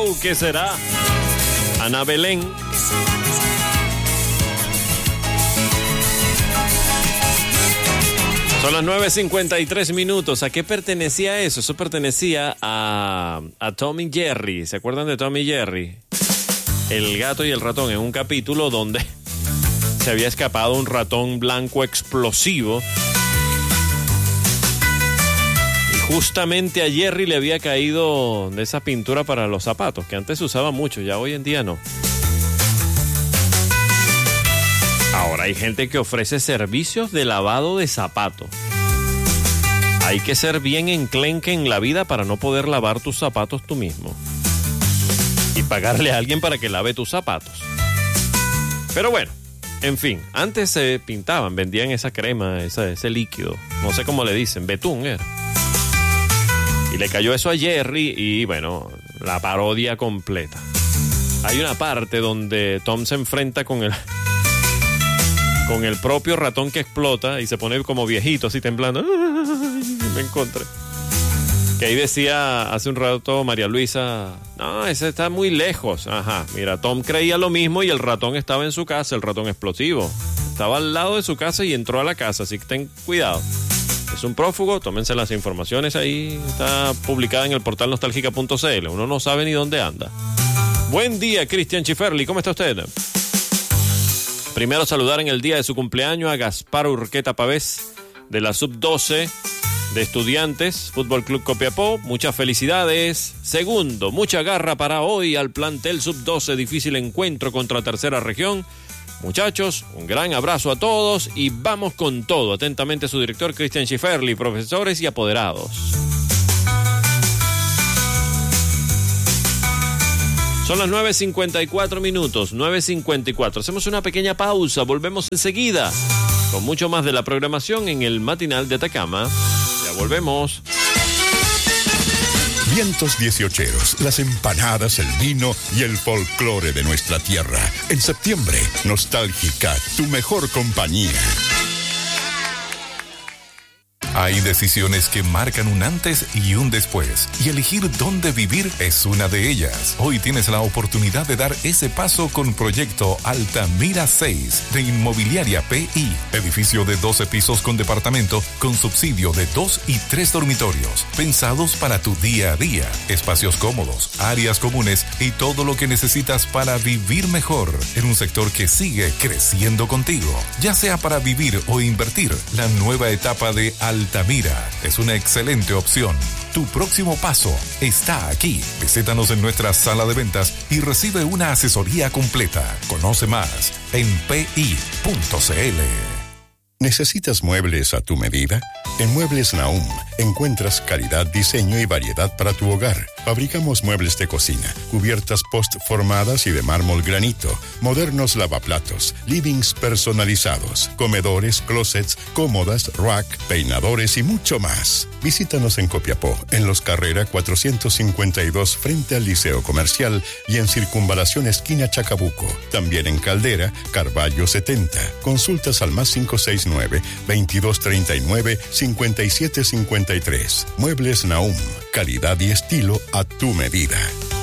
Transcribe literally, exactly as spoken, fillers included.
Hello, ¿qué será? Ana Belén. Son las nueve cincuenta y tres minutos. ¿A qué pertenecía eso? Eso pertenecía a, a Tom y Jerry. ¿Se acuerdan de Tom y Jerry? El gato y el ratón, en un capítulo donde se había escapado un ratón blanco explosivo. Y justamente a Jerry le había caído de esa pintura para los zapatos, que antes se usaba mucho, ya hoy en día no. Ahora hay gente que ofrece servicios de lavado de zapatos. Hay que ser bien enclenque en la vida para no poder lavar tus zapatos tú mismo. Y pagarle a alguien para que lave tus zapatos. Pero bueno, en fin, antes se pintaban, vendían esa crema, esa, ese líquido. No sé cómo le dicen, betún era. Y le cayó eso a Jerry y bueno, la parodia completa. Hay una parte donde Tom se enfrenta con el... con el propio ratón que explota y se pone como viejito, así temblando. ¡Ay! Me encontré. Que ahí decía hace un rato María Luisa, no, ese está muy lejos. Ajá, mira, Tom creía lo mismo y el ratón estaba en su casa, el ratón explosivo. Estaba al lado de su casa y entró a la casa, así que ten cuidado. Es un prófugo, tómense las informaciones ahí, está publicada en el portal nostálgica punto c l. Uno no sabe ni dónde anda. Buen día, Cristian Chiferli, ¿cómo está usted? Primero, saludar en el día de su cumpleaños a Gaspar Urqueta Pavés de la sub doce de Estudiantes, Fútbol Club Copiapó. Muchas felicidades. Segundo, mucha garra para hoy al plantel sub doce. Difícil encuentro contra Tercera Región. Muchachos, un gran abrazo a todos y vamos con todo. Atentamente su director Cristian Schifferli, profesores y apoderados. Son las nueve cincuenta y cuatro minutos, nueve cincuenta y cuatro. Hacemos una pequeña pausa, volvemos enseguida con mucho más de la programación en el matinal de Atacama. Ya volvemos. Vientos dieciocheros, las empanadas, el vino y el folclore de nuestra tierra. En septiembre, Nostálgica, tu mejor compañía. Hay decisiones que marcan un antes y un después, y elegir dónde vivir es una de ellas. Hoy tienes la oportunidad de dar ese paso con Proyecto Altamira seis de Inmobiliaria P I. Edificio de doce pisos con departamento, con subsidio de dos y tres dormitorios, pensados para tu día a día. Espacios cómodos, áreas comunes y todo lo que necesitas para vivir mejor en un sector que sigue creciendo contigo. Ya sea para vivir o invertir, la nueva etapa de Altamira Altamira es una excelente opción. Tu próximo paso está aquí. Visítanos en nuestra sala de ventas y recibe una asesoría completa. Conoce más en p i punto c l. ¿Necesitas muebles a tu medida? En Muebles Nahum encuentras calidad, diseño y variedad para tu hogar. Fabricamos muebles de cocina, cubiertas post-formadas y de mármol granito, modernos lavaplatos, livings personalizados, comedores, closets, cómodas, rack, peinadores y mucho más. Visítanos en Copiapó, en Los Carrera cuatrocientos cincuenta y dos frente al Liceo Comercial y en Circunvalación esquina Chacabuco. También en Caldera, Carballo setenta. Consultas al más cinco seis nueve, veintidós treinta y nueve, cincuenta y siete cincuenta y tres. Muebles Nahum, calidad y estilo a tu medida.